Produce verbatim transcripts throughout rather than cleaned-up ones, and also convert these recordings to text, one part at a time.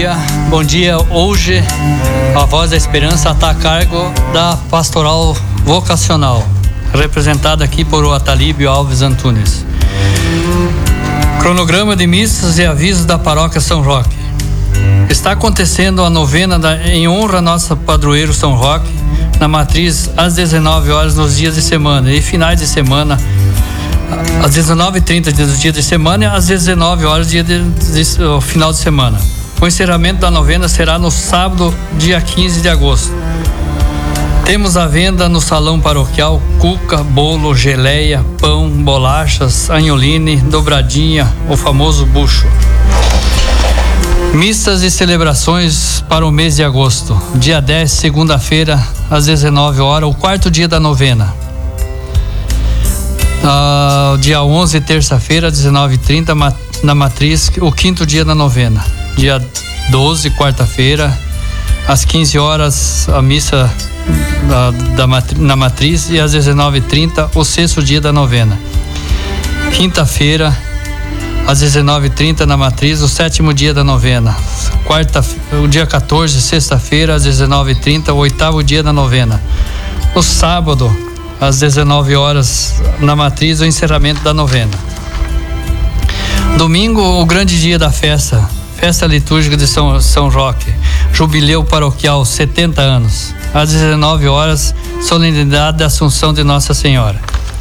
Bom dia, hoje a Voz da Esperança está a cargo da Pastoral Vocacional, representada aqui por o Atalíbio Alves Antunes. Cronograma de missas e avisos da Paróquia São Roque. Está acontecendo a novena da, em honra a nosso padroeiro São Roque, na matriz às dezenove horas nos dias de semana e finais de semana, às dezenove e trinta dos dias de semana e às dezenove horas dia de, de, de, o final de semana. O encerramento da novena será no sábado, dia quinze de agosto. Temos à venda no salão paroquial cuca, bolo, geleia, pão, bolachas, anholine, dobradinha, o famoso bucho. Missas e celebrações para o mês de agosto. Dia dez, segunda-feira, às dezenove horas, o quarto dia da novena. Uh, dia onze, terça-feira, às dezenove e trinta, na matriz, o quinto dia da novena. Dia doze, quarta-feira, às quinze horas, a missa da, da, na matriz e às dezenove e trinta, o sexto dia da novena. Quinta-feira, às dezenove e trinta, na matriz, o sétimo dia da novena. Quarta, o dia quatorze, sexta-feira, às dezenove e trinta, o oitavo dia da novena. No sábado, às dezenove horas, na matriz, o encerramento da novena. Domingo, o grande dia da festa. Festa litúrgica de São, São Roque, jubileu paroquial, setenta anos. Às dezenove horas, solenidade da Assunção de Nossa Senhora.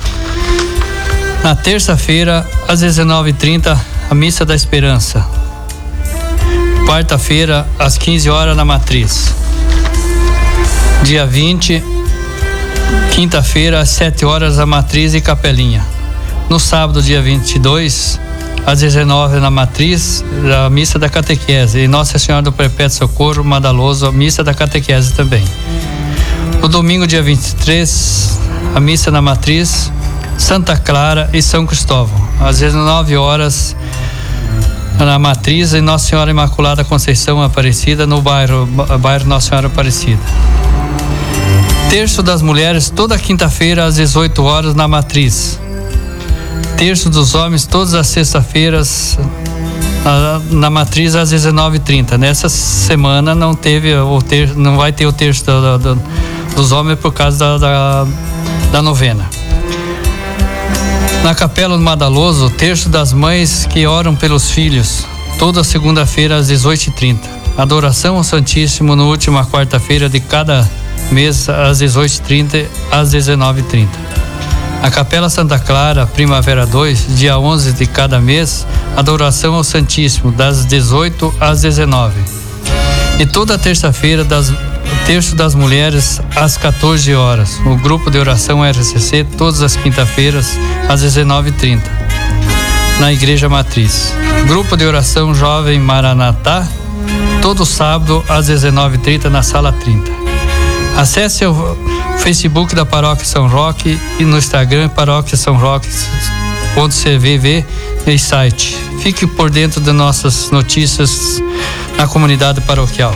Na terça-feira, às dezenove e trinta, a Missa da Esperança. Quarta-feira, às quinze horas, na matriz. Dia vinte, quinta-feira, às sete horas, a matriz e capelinha. No sábado, dia vinte e dois, às dezenove na matriz, a missa da catequese, e Nossa Senhora do Perpétuo Socorro, Madaloso, a missa da catequese também. No domingo, dia vinte e três, a missa na matriz, Santa Clara e São Cristóvão, às dezenove horas na matriz, e Nossa Senhora Imaculada Conceição Aparecida, no bairro, bairro Nossa Senhora Aparecida. Terço das mulheres, toda quinta-feira às dezoito horas na matriz. Terço dos homens, todas as sextas-feiras na, na matriz às dezenove e trinta. Nessa semana não teve o ter, não vai ter o terço da, da, dos homens por causa da, da, da novena. Na Capela do Madaloso, o terço das mães que oram pelos filhos, toda segunda-feira às dezoito e trinta. Adoração ao Santíssimo na última quarta-feira de cada mês às dezoito e trinta às dezenove e trinta. A Capela Santa Clara, Primavera dois, dia onze de cada mês, adoração ao Santíssimo, das dezoito às dezenove. E toda terça-feira, das, terço das mulheres, às quatorze horas. O grupo de oração R C C, todas as quinta-feiras, às dezenove e trinta, na Igreja Matriz. Grupo de oração Jovem Maranatá, todo sábado, às dezenove e trinta, na Sala trinta. Acesse o Facebook da Paróquia São Roque e no Instagram Paróquia São Roque ponto c v v e site. Fique por dentro de nossas notícias na comunidade paroquial.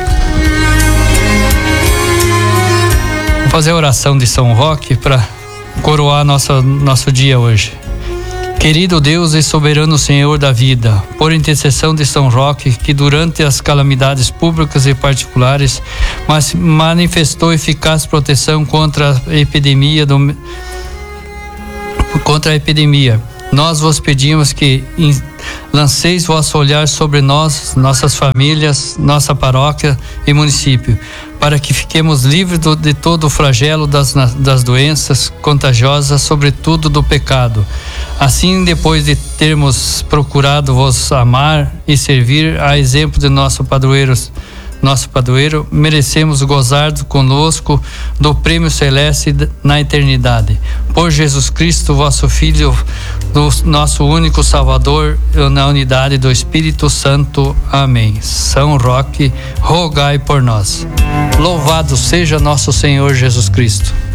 Vamos fazer a oração de São Roque para coroar nosso, nosso dia hoje. Querido Deus e soberano Senhor da vida, por intercessão de São Roque, que durante as calamidades públicas e particulares mas manifestou eficaz proteção contra a epidemia do, contra a epidemia. Nós vos pedimos que lanceis vosso olhar sobre nós, nossas famílias, nossa paróquia e município, para que fiquemos livres do, de todo o flagelo das, das doenças contagiosas, sobretudo do pecado. Assim, depois de termos procurado vos amar e servir a exemplo de nosso padroeiro, nosso padroeiro, merecemos gozar conosco do prêmio celeste na eternidade. Por Jesus Cristo, vosso Filho, do nosso único Salvador, na unidade do Espírito Santo. Amém. São Roque, rogai por nós. Louvado seja nosso Senhor Jesus Cristo.